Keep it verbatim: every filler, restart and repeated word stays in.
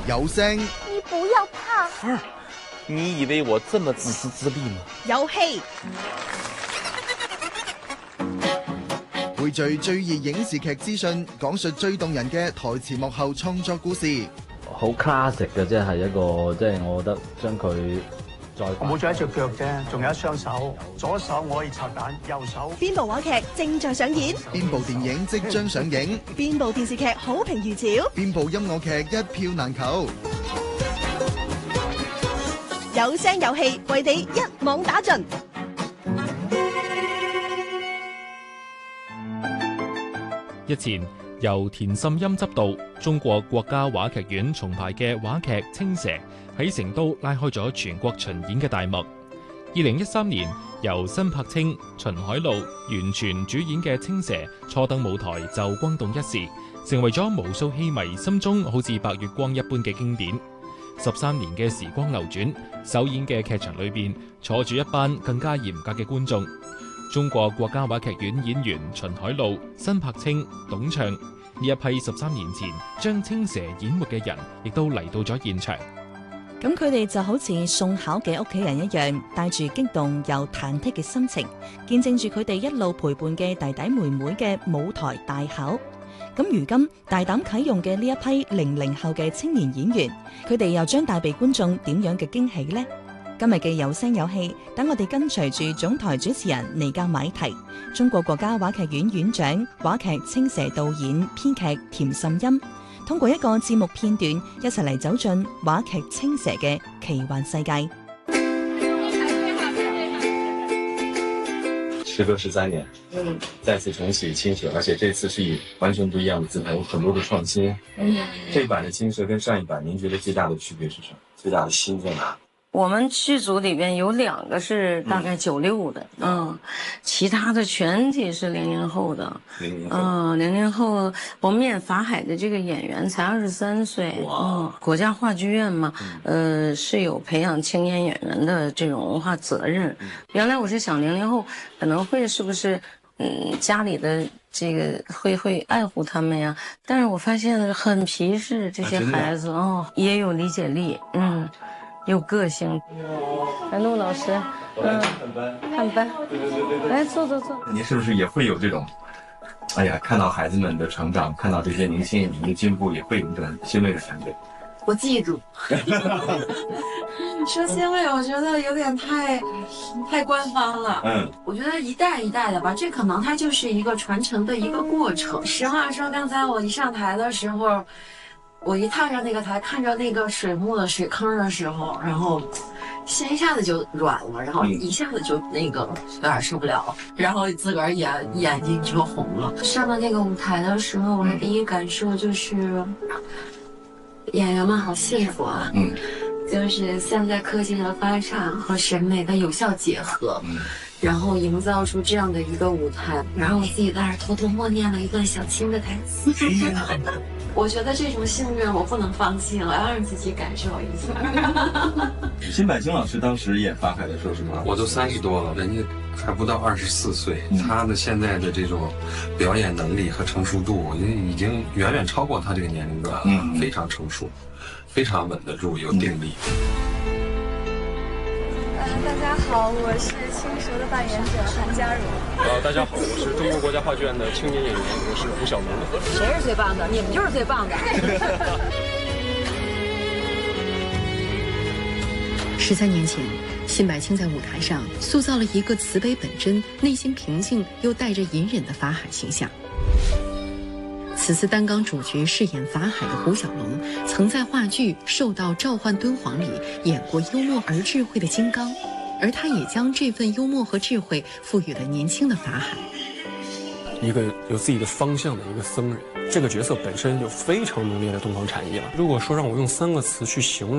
有聲。 你不要怕。 兒，你以為我這麼自私自利嗎？ 有戲。 匯聚最熱影視劇資訊，講述最動人嘅台前幕後創作故事。 好 classic 嘅，即係一個，即係我覺得將佢再冇咗一隻腳啫，仲有一雙手，左手我可以拆彈，右手。 邊部話劇正在上演？ 邊部電影即將上映？ 邊部電視劇好評如潮？ 邊部音樂劇一票難求？ 有聲有戲，為你一網打盡。 日前，由田沁鑫執導、中國國家話劇院重排嘅話劇《青蛇》喺成都拉開咗全國巡演嘅大幕。二零一三年，由辛柏青、秦海璐完全主演嘅《青蛇》初登舞台就轟動一時，成為咗無數戲迷心中好似白月光一般嘅經典。十三年嘅時光流轉，首演嘅劇場裏邊坐住一班更加嚴格嘅觀眾。中國國家話劇院演員秦海璐、辛柏青、董暢呢一批十三年前將青蛇演活嘅人，亦都嚟到咗現場。 咁佢哋就好似送考嘅屋企人一樣，帶住激動又忐忑嘅心情，見證住佢哋一路陪伴嘅弟弟妹妹嘅舞台大考。咁如今大膽啟用嘅呢一批零零後嘅青年演員，佢哋又將帶俾觀眾點樣嘅驚喜呢？今日嘅有聲有戲，等我哋跟隨住總台主持人尼格買提、中國國家話劇院院長、話劇《青蛇》導演、編劇田沁鑫，通過一個節目片段，一齊嚟走進話劇《青蛇》嘅奇幻世界。 時隔十三年，嗯，再次重啟《青蛇》，而且這次是以完全不一樣的姿態，有很多的創新。嗯，這版的《青蛇》跟上一版，您覺得最大的區別是什麼？最大的新在哪？ 我們劇組裏邊有兩個是大概九六的，嗯，嗯，其他的全體是零零後的，零零後，嗯，零零後。我們演法海的這個演員才二十三歲，嗯，國家話劇院嘛，嗯、呃，是有培養青年演員的這種文化責任。嗯、原來我是想零零後可能會是不是，嗯，家裡的這個會會愛護他們呀？但是我發現很皮實，這些孩子，啊、哦，也有理解力，嗯。有個性，來陸老師，嗯，看班，看班，對對對對，來坐坐坐。 您是不是也會有這種，哎呀，看到孩子們的成長，看到這些年輕演員的進步，也會有一種欣慰的感覺？ 我記住。說欣慰，我覺得有點太太官方了。嗯，我覺得一代一代的吧，這可能它就是一個傳承的一個過程。實話說，剛才我一上台的時候。我一踏上那個台，看着那個水幕的水坑的時候，然後心一下子就軟了，然後一下子就那個有點受不了，然後自個兒眼眼睛就紅了。上到那個舞台的時候，我的第一感受就是演員們好幸福啊，嗯，就是現在科技的發展和審美的有效結合，嗯，然後營造出這樣的一個舞台，然後我自己在那偷偷默念了一段小青的台詞。我覺得這種幸運我不能放棄了，要讓自己感受一下。 辛柏青老師當時演法海的時候是嗎？ 我都三十多了，人家還不到二十四歲，嗯、他的現在的這種表演能力和成熟度，我覺得已經遠遠超過他這個年齡段，嗯，非常成熟，非常穩得住，有定力。 呃，大家好，我是青蛇的扮演者韓嘉榮。 呃，大家好，我是中國國家話劇院的青年演員，我是胡小龍。 誰是最棒的？你們就是最棒的。 十三年前，辛柏青在舞台上塑造了一個慈悲本真、內心平靜又帶着隱忍的法海形象。此次擔綱主角飾演法海的胡小龍，曾在話劇《獸道召喚敦煌》裡演過幽默而智慧的金剛，而他也將這份幽默和智慧賦予了年輕的法海。 一個有自己的方向的一個僧人，這個角色本身就非常濃烈的東方禪意了。如果說讓我用三個詞去形容